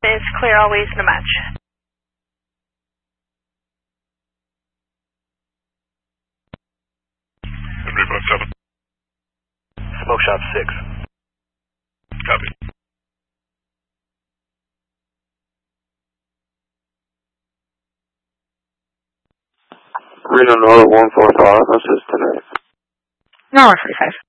Is clear always in the match. Henry 57. Smoke shop 6. Copy. Reno North 145, assist tonight. No, 145.